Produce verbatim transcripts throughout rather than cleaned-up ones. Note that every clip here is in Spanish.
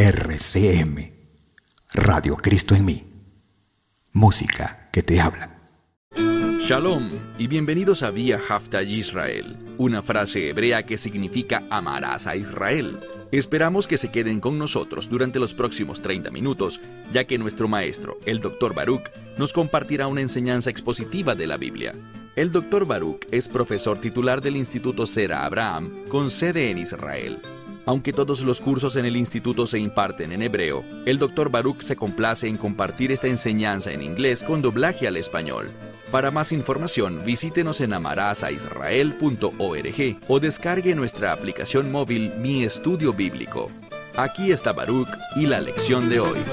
R C M, Radio Cristo en mí. Música que te habla. Shalom y bienvenidos a Vía Haftaj Israel, una frase hebrea que significa amarás a Israel. Esperamos que se queden con nosotros durante los próximos treinta minutos, ya que nuestro maestro, el doctor Baruch, nos compartirá una enseñanza expositiva de la Biblia. El doctor Baruch es profesor titular del Instituto Zera Abraham, con sede en Israel. Aunque todos los cursos en el instituto se imparten en hebreo, el doctor Baruch se complace en compartir esta enseñanza en inglés con doblaje al español. Para más información, visítenos en amarasaisrael punto org o descargue nuestra aplicación móvil Mi Estudio Bíblico. Aquí está Baruch y la lección de hoy.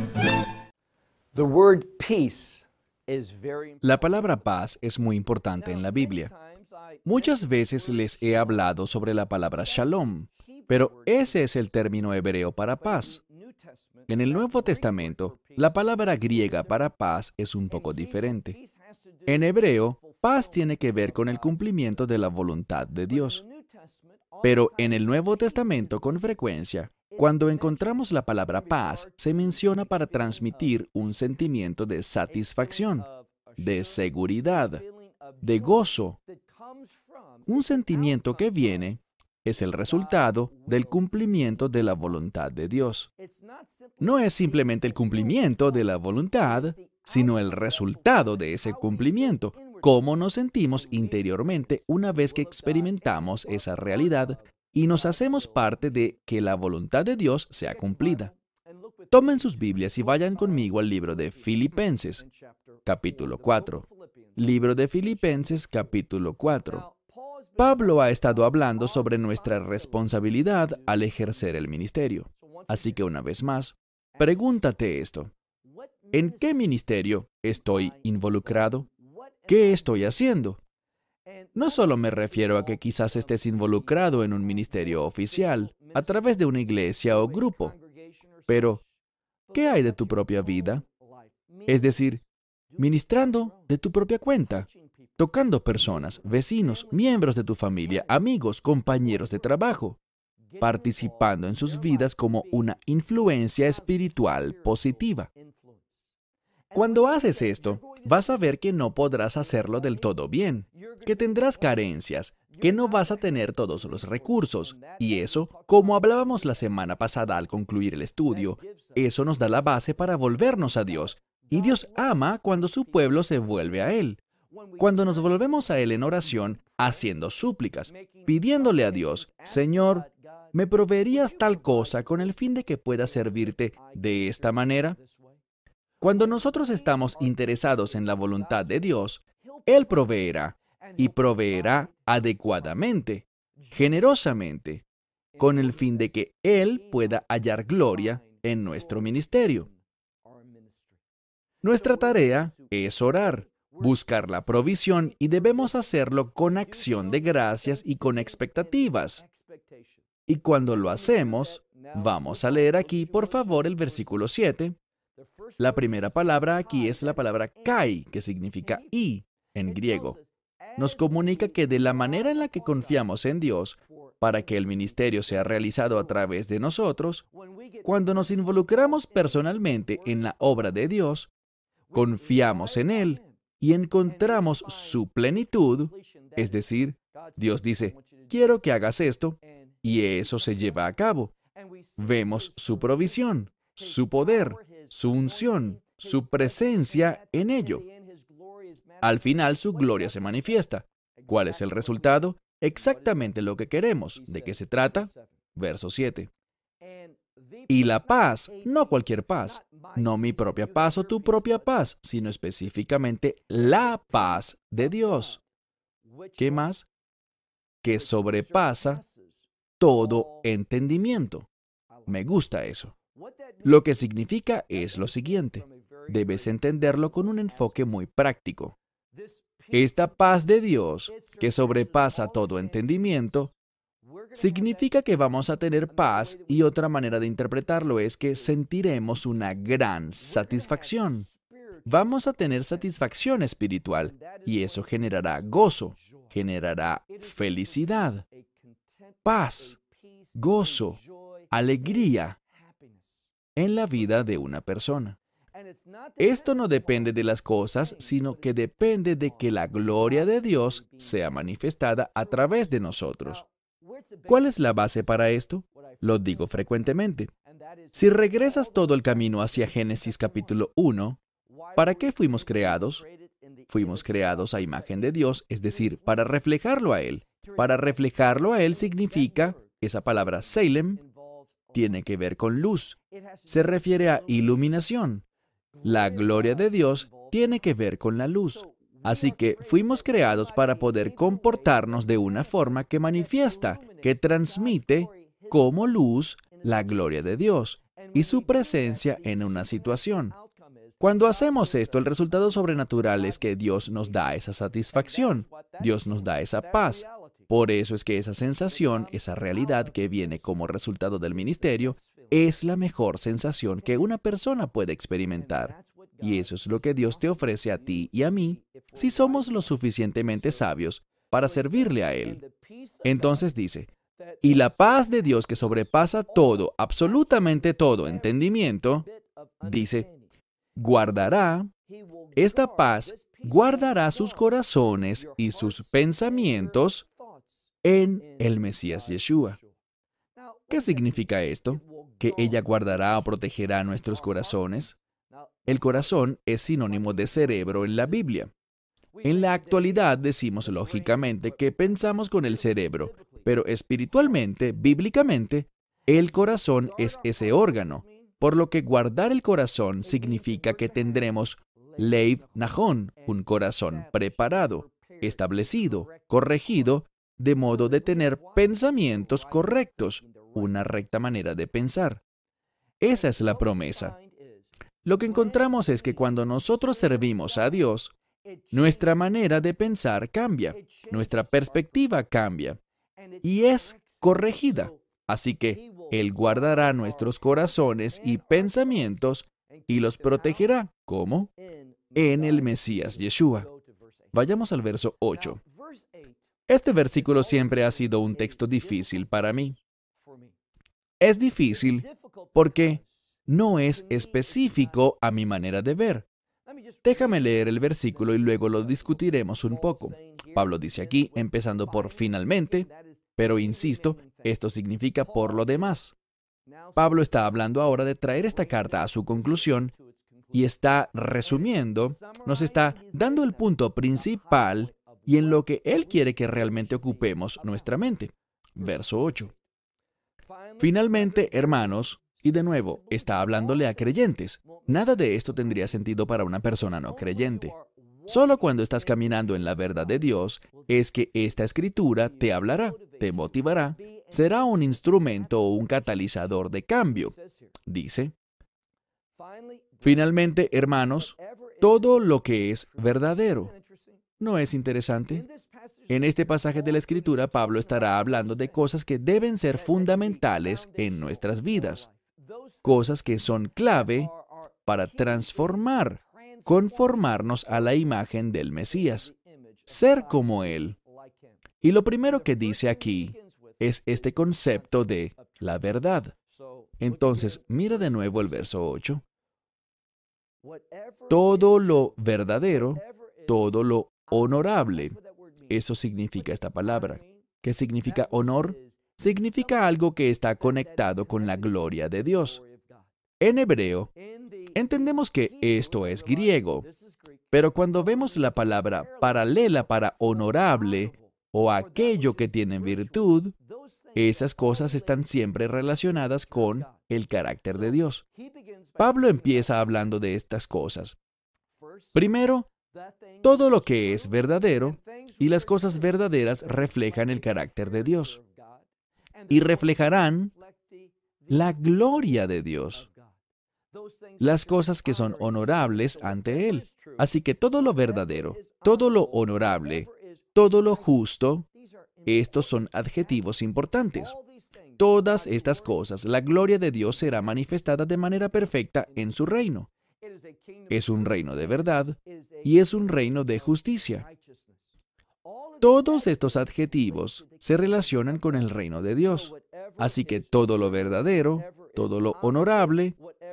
La palabra paz es muy importante en la Biblia. Muchas veces les he hablado sobre la palabra shalom, pero ese es el término hebreo para paz. En el Nuevo Testamento, la palabra griega para paz es un poco diferente. En hebreo, paz tiene que ver con el cumplimiento de la voluntad de Dios. Pero en el Nuevo Testamento, con frecuencia, cuando encontramos la palabra paz, se menciona para transmitir un sentimiento de satisfacción, de seguridad, de gozo. Un sentimiento que viene es el resultado del cumplimiento de la voluntad de Dios. No es simplemente el cumplimiento de la voluntad, sino el resultado de ese cumplimiento, cómo nos sentimos interiormente una vez que experimentamos esa realidad y nos hacemos parte de que la voluntad de Dios sea cumplida. Tomen sus Biblias y vayan conmigo al libro de Filipenses, capítulo cuatro. Libro de Filipenses, capítulo cuatro. Pablo ha estado hablando sobre nuestra responsabilidad al ejercer el ministerio. Así que una vez más, pregúntate esto. ¿En qué ministerio estoy involucrado? ¿Qué estoy haciendo? No solo me refiero a que quizás estés involucrado en un ministerio oficial, a través de una iglesia o grupo, pero ¿qué hay de tu propia vida? Es decir, ministrando de tu propia cuenta, tocando personas, vecinos, miembros de tu familia, amigos, compañeros de trabajo, participando en sus vidas como una influencia espiritual positiva. Cuando haces esto, vas a ver que no podrás hacerlo del todo bien, que tendrás carencias, que no vas a tener todos los recursos, y eso, como hablábamos la semana pasada al concluir el estudio, eso nos da la base para volvernos a Dios, y Dios ama cuando su pueblo se vuelve a Él. Cuando nos volvemos a Él en oración, haciendo súplicas, pidiéndole a Dios, Señor, ¿me proveerías tal cosa con el fin de que pueda servirte de esta manera? Cuando nosotros estamos interesados en la voluntad de Dios, Él proveerá, y proveerá adecuadamente, generosamente, con el fin de que Él pueda hallar gloria en nuestro ministerio. Nuestra tarea es orar, buscar la provisión y debemos hacerlo con acción de gracias y con expectativas. Y cuando lo hacemos, vamos a leer aquí, por favor, el versículo siete. La primera palabra aquí es la palabra kai, que significa y en griego. Nos comunica que de la manera en la que confiamos en Dios, para que el ministerio sea realizado a través de nosotros, cuando nos involucramos personalmente en la obra de Dios, confiamos en Él y encontramos su plenitud, es decir, Dios dice, quiero que hagas esto, y eso se lleva a cabo. Vemos su provisión, su poder, su unción, su presencia en ello. Al final, su gloria se manifiesta. ¿Cuál es el resultado? Exactamente lo que queremos. ¿De qué se trata? Verso siete. Y la paz, no cualquier paz, no mi propia paz o tu propia paz, sino específicamente la paz de Dios. ¿Qué más? Que sobrepasa todo entendimiento. Me gusta eso. Lo que significa es lo siguiente. Debes entenderlo con un enfoque muy práctico. Esta paz de Dios, que sobrepasa todo entendimiento, significa que vamos a tener paz, y otra manera de interpretarlo es que sentiremos una gran satisfacción. Vamos a tener satisfacción espiritual, y eso generará gozo, generará felicidad, paz, gozo, alegría. en la vida de una persona. Esto no depende de las cosas, sino que depende de que la gloria de Dios sea manifestada a través de nosotros. ¿Cuál es la base para esto? Lo digo frecuentemente. Si regresas todo el camino hacia Génesis capítulo uno, ¿para qué fuimos creados? Fuimos creados a imagen de Dios, es decir, para reflejarlo a Él. Para reflejarlo a Él significa, esa palabra Salem, tiene que ver con luz. Se refiere a iluminación. La gloria de Dios tiene que ver con la luz. Así que fuimos creados para poder comportarnos de una forma que manifiesta, que transmite como luz la gloria de Dios y su presencia en una situación. Cuando hacemos esto, el resultado sobrenatural es que Dios nos da esa satisfacción, Dios nos da esa paz. Por eso es que esa sensación, esa realidad que viene como resultado del ministerio, es la mejor sensación que una persona puede experimentar. Y eso es lo que Dios te ofrece a ti y a mí, si somos lo suficientemente sabios para servirle a Él. Entonces dice, y la paz de Dios que sobrepasa todo, absolutamente todo entendimiento, dice, guardará, esta paz guardará sus corazones y sus pensamientos en el Mesías Yeshua. ¿Qué significa esto? ¿Que ella guardará o protegerá nuestros corazones? El corazón es sinónimo de cerebro en la Biblia. En la actualidad decimos lógicamente que pensamos con el cerebro, pero espiritualmente, bíblicamente, el corazón es ese órgano, por lo que guardar el corazón significa que tendremos Leib Nahon, un corazón preparado, establecido, corregido, de modo de tener pensamientos correctos, una recta manera de pensar. Esa es la promesa. Lo que encontramos es que cuando nosotros servimos a Dios, nuestra manera de pensar cambia, nuestra perspectiva cambia y es corregida. Así que Él guardará nuestros corazones y pensamientos y los protegerá. ¿Cómo? En el Mesías Yeshua. Vayamos al verso ocho. Este versículo siempre ha sido un texto difícil para mí. Es difícil porque no es específico a mi manera de ver. Déjame leer el versículo y luego lo discutiremos un poco. Pablo dice aquí, empezando por finalmente, pero insisto, esto significa por lo demás. Pablo está hablando ahora de traer esta carta a su conclusión y está resumiendo, nos está dando el punto principal y en lo que él quiere que realmente ocupemos nuestra mente. Verso ocho. Finalmente, hermanos, y de nuevo, está hablándole a creyentes. Nada de esto tendría sentido para una persona no creyente. Solo cuando estás caminando en la verdad de Dios es que esta escritura te hablará, te motivará, será un instrumento o un catalizador de cambio. Dice, finalmente, hermanos, todo lo que es verdadero. ¿No es interesante? En este pasaje de la Escritura, Pablo estará hablando de cosas que deben ser fundamentales en nuestras vidas. Cosas que son clave para transformar, conformarnos a la imagen del Mesías, ser como Él. Y lo primero que dice aquí es este concepto de la verdad. Entonces, mira de nuevo el verso ocho. Todo lo verdadero, todo lo honorable. Eso significa esta palabra. ¿Qué significa honor? Significa algo que está conectado con la gloria de Dios. En hebreo, entendemos que esto es griego, pero cuando vemos la palabra paralela para honorable o aquello que tiene virtud, esas cosas están siempre relacionadas con el carácter de Dios. Pablo empieza hablando de estas cosas. Primero, todo lo que es verdadero, y las cosas verdaderas reflejan el carácter de Dios. Y reflejarán la gloria de Dios. Las cosas que son honorables ante Él. Así que todo lo verdadero, todo lo honorable, todo lo justo, estos son adjetivos importantes. Todas estas cosas, la gloria de Dios será manifestada de manera perfecta en su reino. Es un reino de verdad y es un reino de justicia. Todos estos adjetivos se relacionan con el reino de Dios. Así que todo lo verdadero, todo lo honorable,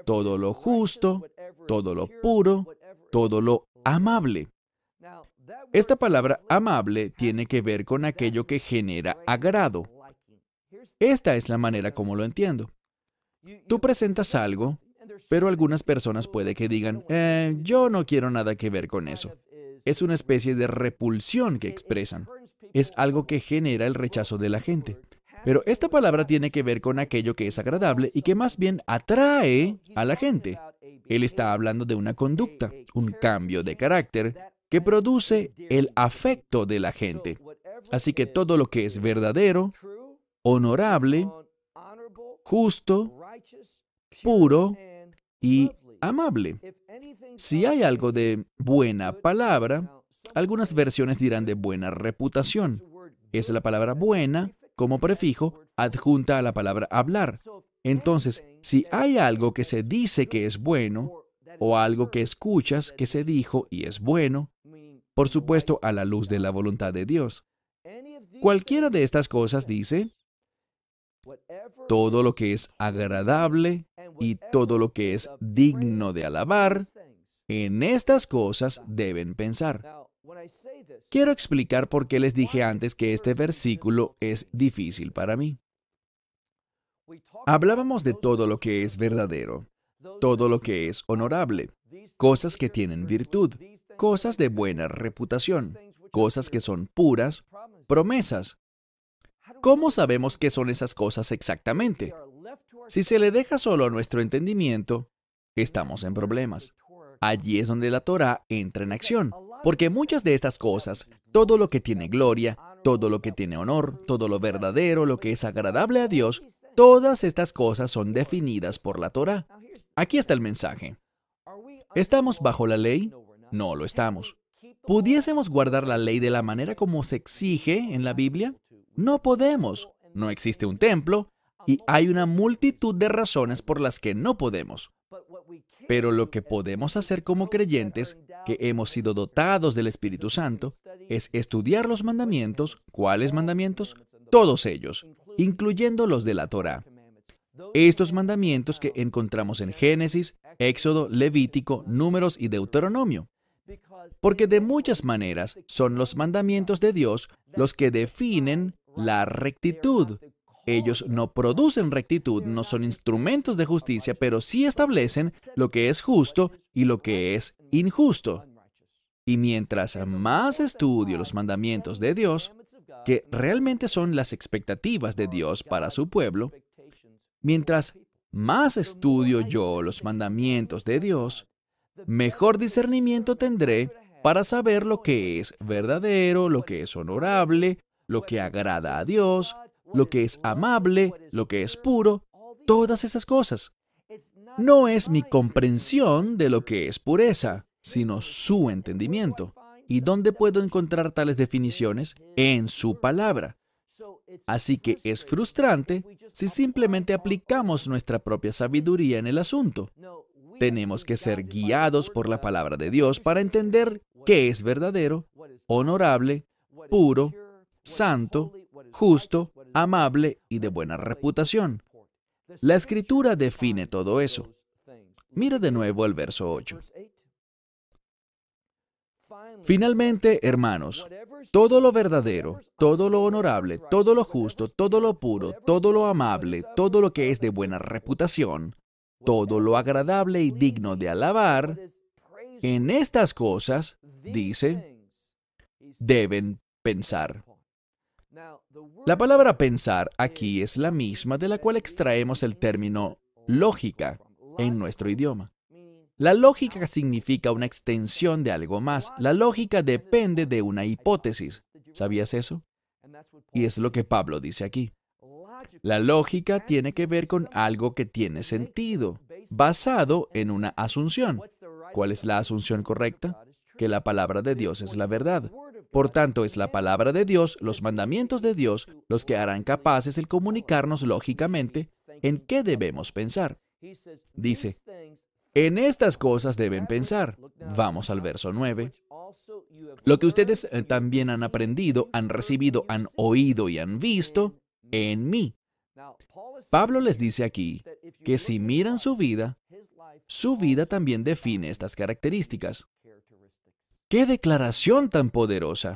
todo lo justo, todo lo puro, todo lo amable. Esta palabra amable tiene que ver con aquello que genera agrado. Esta es la manera como lo entiendo. Tú presentas algo, pero algunas personas puede que digan, eh, yo no quiero nada que ver con eso. Es una especie de repulsión que expresan. Es algo que genera el rechazo de la gente. Pero esta palabra tiene que ver con aquello que es agradable y que más bien atrae a la gente. Él está hablando de una conducta, un cambio de carácter que produce el afecto de la gente. Así que todo lo que es verdadero, honorable, justo, puro y amable. Si hay algo de buena palabra, algunas versiones dirán de buena reputación. Es la palabra buena como prefijo adjunta a la palabra hablar. Entonces, si hay algo que se dice que es bueno, o algo que escuchas que se dijo y es bueno, por supuesto a la luz de la voluntad de Dios. Cualquiera de estas cosas dice, todo lo que es agradable y todo lo que es digno de alabar, en estas cosas deben pensar. Quiero explicar por qué les dije antes que este versículo es difícil para mí. Hablábamos de todo lo que es verdadero, todo lo que es honorable, cosas que tienen virtud, cosas de buena reputación, cosas que son puras, promesas. ¿Cómo sabemos qué son esas cosas exactamente? Si se le deja solo a nuestro entendimiento, estamos en problemas. Allí es donde la Torá entra en acción, porque muchas de estas cosas, todo lo que tiene gloria, todo lo que tiene honor, todo lo verdadero, lo que es agradable a Dios, todas estas cosas son definidas por la Torá. Aquí está el mensaje. ¿Estamos bajo la ley? No lo estamos. ¿Pudiésemos guardar la ley de la manera como se exige en la Biblia? No podemos. No existe un templo y hay una multitud de razones por las que no podemos. Pero lo que podemos hacer como creyentes, que hemos sido dotados del Espíritu Santo, es estudiar los mandamientos. ¿Cuáles mandamientos? Todos ellos, incluyendo los de la Torá. Estos mandamientos que encontramos en Génesis, Éxodo, Levítico, Números y Deuteronomio. Porque de muchas maneras son los mandamientos de Dios los que definen la rectitud. Ellos no producen rectitud, no son instrumentos de justicia, pero sí establecen lo que es justo y lo que es injusto. Y mientras más estudio los mandamientos de Dios, que realmente son las expectativas de Dios para su pueblo, mientras más estudio yo los mandamientos de Dios, mejor discernimiento tendré para saber lo que es verdadero, lo que es honorable, lo que agrada a Dios, lo que es amable, lo que es puro, todas esas cosas. No es mi comprensión de lo que es pureza, sino su entendimiento. ¿Y dónde puedo encontrar tales definiciones? En su palabra. Así que es frustrante si simplemente aplicamos nuestra propia sabiduría en el asunto. Tenemos que ser guiados por la palabra de Dios para entender qué es verdadero, honorable, puro, santo, justo, amable y de buena reputación. La Escritura define todo eso. Mira de nuevo el verso ocho. Finalmente, hermanos, todo lo verdadero, todo lo honorable, todo lo justo, todo lo puro, todo lo amable, todo lo que es de buena reputación, todo lo agradable y digno de alabar, en estas cosas, dice, deben pensar. La palabra pensar aquí es la misma de la cual extraemos el término lógica en nuestro idioma. La lógica significa una extensión de algo más. La lógica depende de una hipótesis. ¿Sabías eso? Y es lo que Pablo dice aquí. La lógica tiene que ver con algo que tiene sentido, basado en una asunción. ¿Cuál es la asunción correcta? Que la palabra de Dios es la verdad. Por tanto, es la palabra de Dios, los mandamientos de Dios, los que harán capaces el comunicarnos lógicamente en qué debemos pensar. Dice, en estas cosas deben pensar. Vamos al verso nueve. Lo que ustedes eh, también han aprendido, han recibido, han oído y han visto en mí. Pablo les dice aquí que si miran su vida, su vida también define estas características. ¡Qué declaración tan poderosa!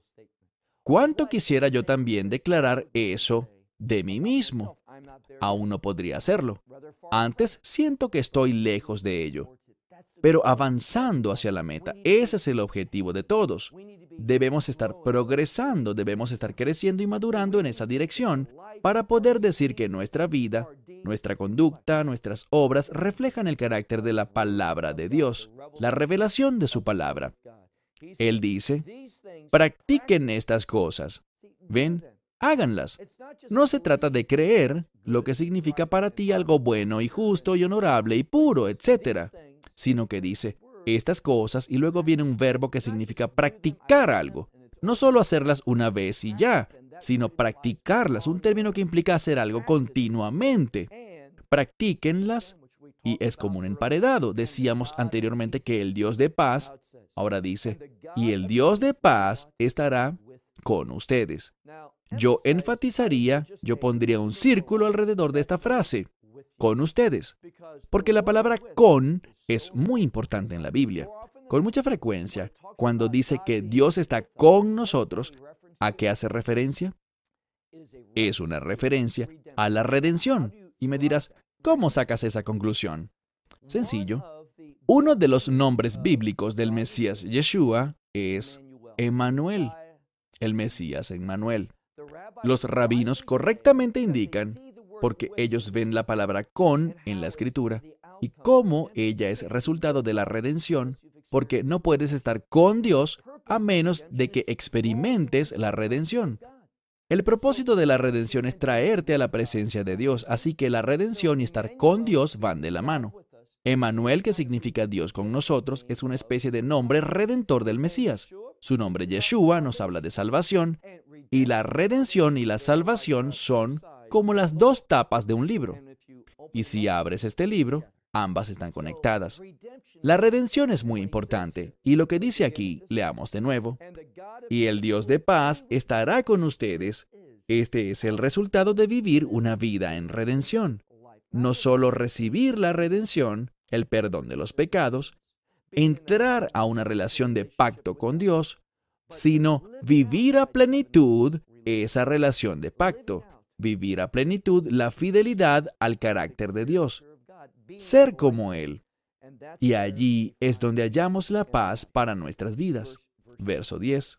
¿Cuánto quisiera yo también declarar eso de mí mismo? Aún no podría hacerlo. Antes siento que estoy lejos de ello. Pero avanzando hacia la meta, ese es el objetivo de todos. Debemos estar progresando, debemos estar creciendo y madurando en esa dirección para poder decir que nuestra vida, nuestra conducta, nuestras obras reflejan el carácter de la palabra de Dios, la revelación de su palabra. Él dice, practiquen estas cosas. ¿Ven? Háganlas. No se trata de creer, lo que significa para ti algo bueno y justo y honorable y puro, etcétera, sino que dice estas cosas y luego viene un verbo que significa practicar algo. No solo hacerlas una vez y ya, sino practicarlas, un término que implica hacer algo continuamente. Practíquenlas, y es como un emparedado. Decíamos anteriormente que el Dios de paz, ahora dice, y el Dios de paz estará con ustedes. Yo enfatizaría, yo pondría un círculo alrededor de esta frase, con ustedes, porque la palabra con es muy importante en la Biblia. Con mucha frecuencia, cuando dice que Dios está con nosotros, ¿a qué hace referencia? Es una referencia a la redención. Y me dirás, ¿cómo sacas esa conclusión? Sencillo. Uno de los nombres bíblicos del Mesías Yeshua es Emmanuel, el Mesías Emmanuel. Los rabinos correctamente indican, porque ellos ven la palabra con en la Escritura, y cómo ella es resultado de la redención, porque no puedes estar con Dios a menos de que experimentes la redención. El propósito de la redención es traerte a la presencia de Dios, así que la redención y estar con Dios van de la mano. Emmanuel, que significa Dios con nosotros, es una especie de nombre redentor del Mesías. Su nombre Yeshua nos habla de salvación, y la redención y la salvación son como las dos tapas de un libro. Y si abres este libro, ambas están conectadas. La redención es muy importante, y lo que dice aquí, leamos de nuevo. Y el Dios de paz estará con ustedes. Este es el resultado de vivir una vida en redención. No solo recibir la redención, el perdón de los pecados, entrar a una relación de pacto con Dios, sino vivir a plenitud esa relación de pacto. Vivir a plenitud la fidelidad al carácter de Dios. Ser como Él. Y allí es donde hallamos la paz para nuestras vidas. Verso diez.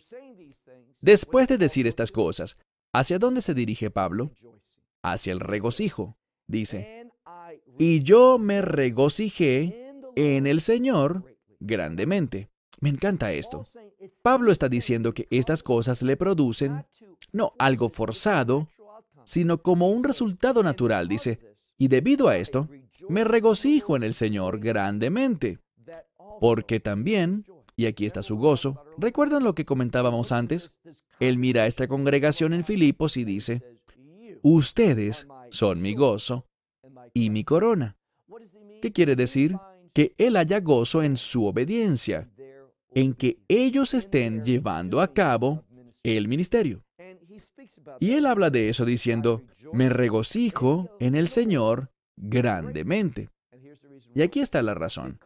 Después de decir estas cosas, ¿hacia dónde se dirige Pablo? Hacia el regocijo. Dice, y yo me regocijé en el Señor grandemente. Me encanta esto. Pablo está diciendo que estas cosas le producen, no algo forzado, sino como un resultado natural. Dice, y debido a esto, me regocijo en el Señor grandemente. Porque también, y aquí está su gozo, ¿recuerdan lo que comentábamos antes? Él mira a esta congregación en Filipos y dice, ustedes son mi gozo y mi corona. ¿Qué quiere decir? Que él haya gozo en su obediencia, en que ellos estén llevando a cabo el ministerio. Y él habla de eso diciendo, me regocijo en el Señor grandemente. Y aquí está la razón.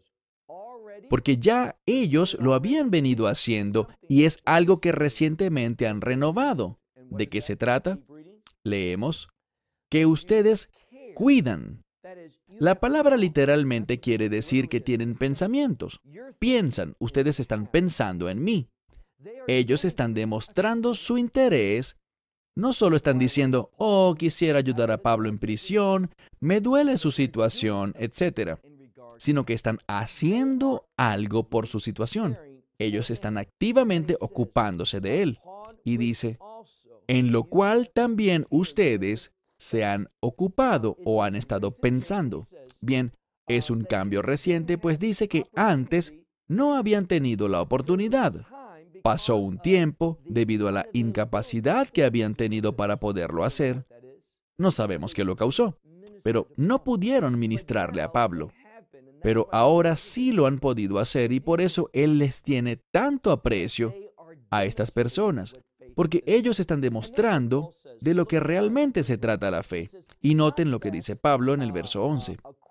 Porque ya ellos lo habían venido haciendo y es algo que recientemente han renovado. ¿De qué se trata? Leemos, que ustedes cuidan. La palabra literalmente quiere decir que tienen pensamientos. Piensan, ustedes están pensando en mí. Ellos están demostrando su interés. No solo están diciendo, oh, quisiera ayudar a Pablo en prisión, me duele su situación, etcétera, sino que están haciendo algo por su situación. Ellos están activamente ocupándose de él. Y dice, en lo cual también ustedes se han ocupado o han estado pensando. Bien, es un cambio reciente, pues dice que antes no habían tenido la oportunidad. Pasó un tiempo debido a la incapacidad que habían tenido para poderlo hacer. No sabemos qué lo causó, pero no pudieron ministrarle a Pablo. Pero ahora sí lo han podido hacer y por eso él les tiene tanto aprecio a estas personas, porque ellos están demostrando de lo que realmente se trata la fe. Y noten lo que dice Pablo en el verso once.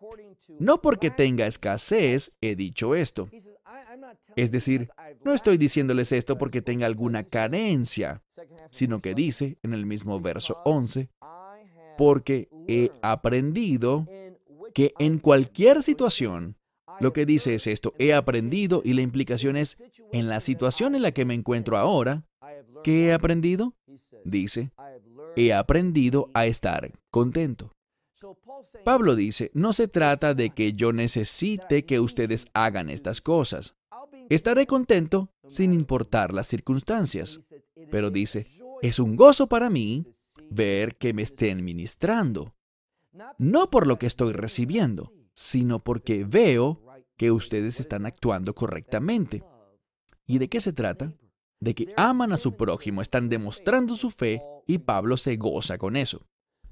no porque tenga escasez he dicho esto. Es decir, no estoy diciéndoles esto porque tenga alguna carencia, sino que dice en el mismo verso once, porque he aprendido que en cualquier situación, lo que dice es esto, he aprendido, y la implicación es, en la situación en la que me encuentro ahora, ¿qué he aprendido? Dice, he aprendido a estar contento. Pablo dice, no se trata de que yo necesite que ustedes hagan estas cosas. Estaré contento sin importar las circunstancias. Pero dice, es un gozo para mí ver que me estén ministrando. No por lo que estoy recibiendo, sino porque veo que ustedes están actuando correctamente. ¿Y de qué se trata? De que aman a su prójimo, están demostrando su fe, y Pablo se goza con eso.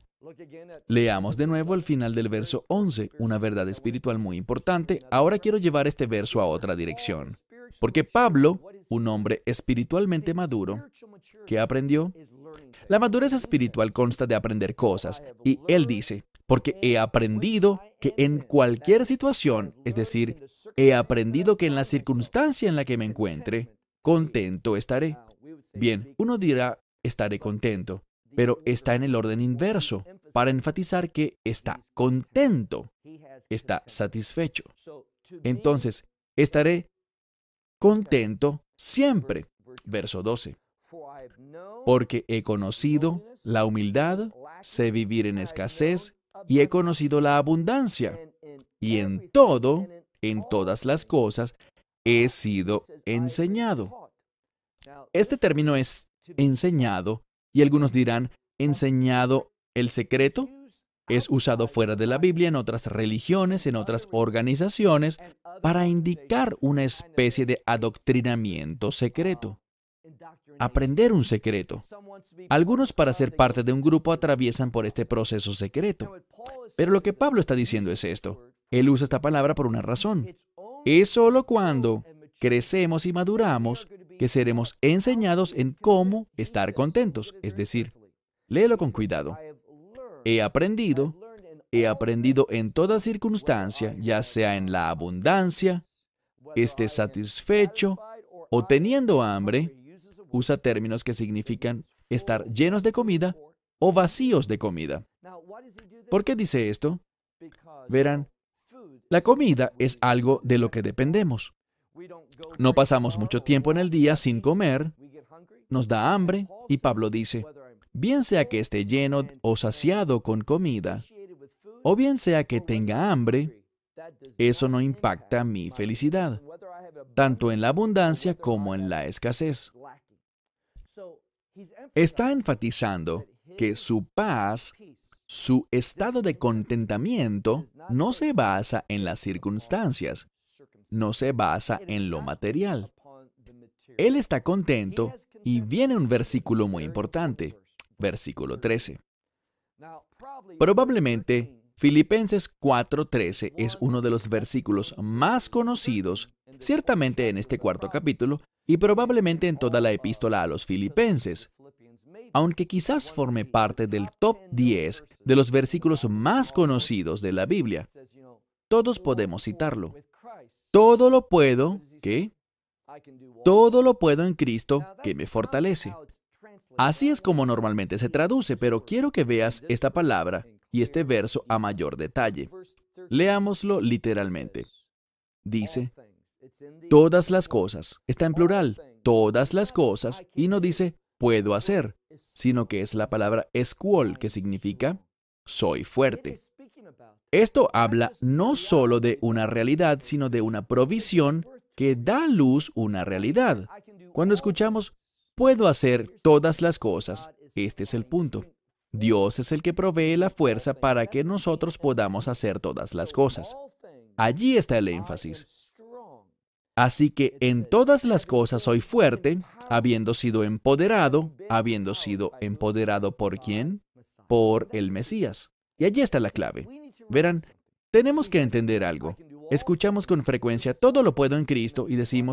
Leamos de nuevo el final del verso once, una verdad espiritual muy importante. Ahora quiero llevar este verso a otra dirección. Porque Pablo, un hombre espiritualmente maduro, ¿qué aprendió? La madurez espiritual consta de aprender cosas, y él dice, porque he aprendido que en cualquier situación, es decir, he aprendido que en la circunstancia en la que me encuentre, contento estaré. Bien, uno dirá, estaré contento, pero está en el orden inverso, para enfatizar que está contento, está satisfecho. Entonces, estaré contento siempre. Verso doce. Porque he conocido la humildad, sé vivir en escasez, y he conocido la abundancia. Y en todo, en todas las cosas, he sido enseñado. Este término es enseñado, y algunos dirán, ¿enseñado el secreto? Es usado fuera de la Biblia, en otras religiones, en otras organizaciones, para indicar una especie de adoctrinamiento secreto. Aprender un secreto. Algunos, para ser parte de un grupo, atraviesan por este proceso secreto. Pero lo que Pablo está diciendo es esto. Él usa esta palabra por una razón. Es solo cuando crecemos y maduramos que seremos enseñados en cómo estar contentos. Es decir, léelo con cuidado. He aprendido, he aprendido en toda circunstancia, ya sea en la abundancia, esté satisfecho o teniendo hambre. Usa términos que significan estar llenos de comida o vacíos de comida. ¿Por qué dice esto? Verán, la comida es algo de lo que dependemos. No pasamos mucho tiempo en el día sin comer, nos da hambre, y Pablo dice, bien sea que esté lleno o saciado con comida, o bien sea que tenga hambre, eso no impacta mi felicidad, tanto en la abundancia como en la escasez. Está enfatizando que su paz, su estado de contentamiento, no se basa en las circunstancias, no se basa en lo material. Él está contento, y viene un versículo muy importante, versículo trece. Probablemente, Filipenses cuatro trece es uno de los versículos más conocidos, ciertamente en este cuarto capítulo, y probablemente en toda la epístola a los Filipenses, aunque quizás forme parte del top diez de los versículos más conocidos de la Biblia. Todos podemos citarlo. Todo lo puedo, ¿qué? Todo lo puedo en Cristo que me fortalece. Así es como normalmente se traduce, pero quiero que veas esta palabra y este verso a mayor detalle. Leámoslo literalmente. Dice, todas las cosas. Está en plural, todas las cosas, y no dice, puedo hacer, sino que es la palabra escuol, que significa, soy fuerte. Esto habla no solo de una realidad, sino de una provisión que da a luz una realidad. Cuando escuchamos, puedo hacer todas las cosas, este es el punto. Dios es el que provee la fuerza para que nosotros podamos hacer todas las cosas. Allí está el énfasis. Así que en todas las cosas soy fuerte, habiendo sido empoderado, habiendo sido empoderado ¿por quién? Por el Mesías. Y allí está la clave. Verán, tenemos que entender algo. Escuchamos con frecuencia, todo lo puedo en Cristo, y decimos,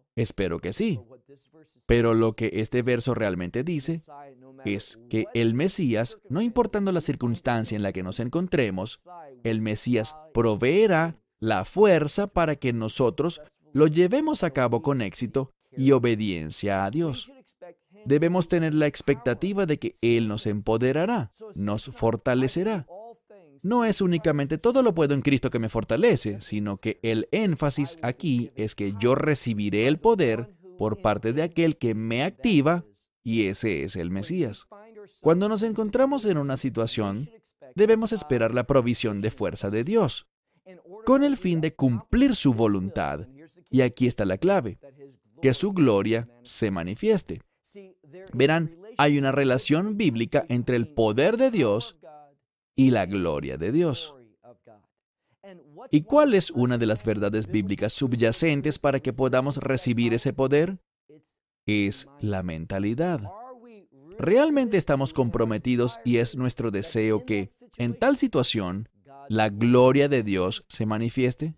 Espero que sí. Pero lo que este verso realmente dice es que el Mesías, no importando la circunstancia en la que nos encontremos, el Mesías proveerá la fuerza para que nosotros lo llevemos a cabo con éxito y obediencia a Dios. Debemos tener la expectativa de que Él nos empoderará, nos fortalecerá. No es únicamente todo lo puedo en Cristo que me fortalece, sino que el énfasis aquí es que yo recibiré el poder por parte de aquel que me activa, y ese es el Mesías. Cuando nos encontramos en una situación, debemos esperar la provisión de fuerza de Dios, con el fin de cumplir su voluntad. Y aquí está la clave, que su gloria se manifieste. Verán, hay una relación bíblica entre el poder de Dios y la gloria de Dios. ¿Y cuál es una de las verdades bíblicas subyacentes para que podamos recibir ese poder? Es la mentalidad. ¿Realmente estamos comprometidos y es nuestro deseo que, en tal situación, la gloria de Dios se manifieste?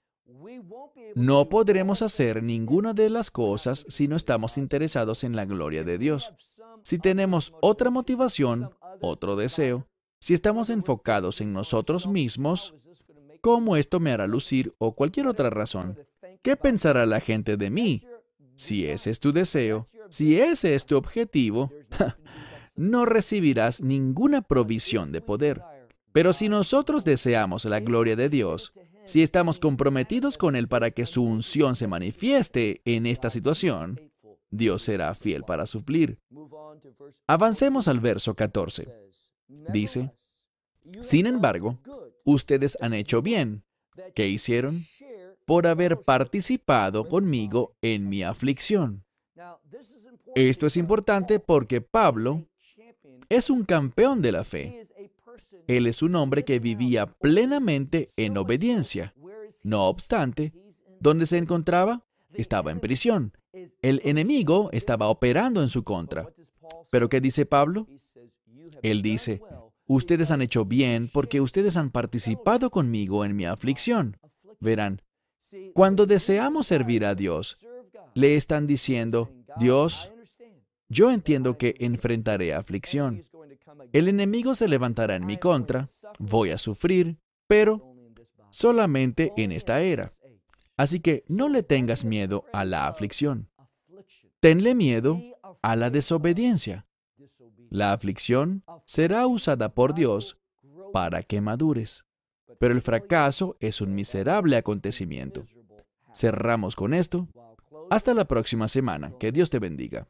No podremos hacer ninguna de las cosas si no estamos interesados en la gloria de Dios. Si tenemos otra motivación, otro deseo, si estamos enfocados en nosotros mismos, ¿cómo esto me hará lucir o cualquier otra razón? ¿Qué pensará la gente de mí? Si ese es tu deseo, si ese es tu objetivo, no recibirás ninguna provisión de poder. Pero si nosotros deseamos la gloria de Dios, si estamos comprometidos con Él para que su unción se manifieste en esta situación, Dios será fiel para suplir. Avancemos al verso catorce. Dice, sin embargo, ustedes han hecho bien. ¿Qué hicieron? Por haber participado conmigo en mi aflicción. Esto es importante porque Pablo es un campeón de la fe. Él es un hombre que vivía plenamente en obediencia. No obstante, ¿dónde se encontraba? Estaba en prisión. El enemigo estaba operando en su contra. ¿Pero qué dice Pablo? Él dice, ustedes han hecho bien porque ustedes han participado conmigo en mi aflicción. Verán, cuando deseamos servir a Dios, le están diciendo, Dios, yo entiendo que enfrentaré aflicción. El enemigo se levantará en mi contra, voy a sufrir, pero solamente en esta era. Así que no le tengas miedo a la aflicción. Tenle miedo a la desobediencia. La aflicción será usada por Dios para que madures. Pero el fracaso es un miserable acontecimiento. Cerramos con esto. Hasta la próxima semana. Que Dios te bendiga.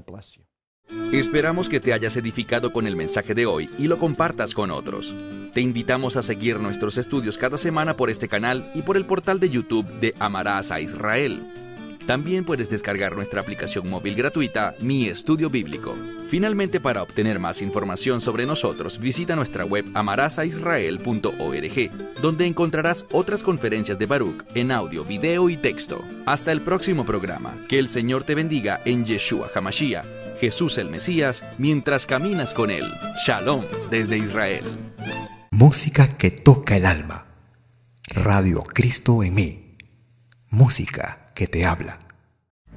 Esperamos que te hayas edificado con el mensaje de hoy y lo compartas con otros. Te invitamos a seguir nuestros estudios cada semana por este canal y por el portal de YouTube de Amarás a Israel. También puedes descargar nuestra aplicación móvil gratuita, Mi Estudio Bíblico. Finalmente, para obtener más información sobre nosotros, visita nuestra web amarás a israel punto org, donde encontrarás otras conferencias de Baruch en audio, video y texto. Hasta el próximo programa. Que el Señor te bendiga en Yeshua HaMashiach, Jesús el Mesías, mientras caminas con Él. Shalom desde Israel. Música que toca el alma. Radio Cristo en mí. Música que te habla.